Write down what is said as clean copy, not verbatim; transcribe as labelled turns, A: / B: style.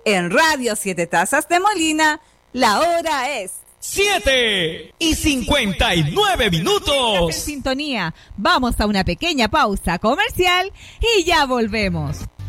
A: En Radio Siete Tazas de Molina, la hora es
B: 7:59.
C: En sintonía, vamos a una pequeña pausa comercial y ya volvemos.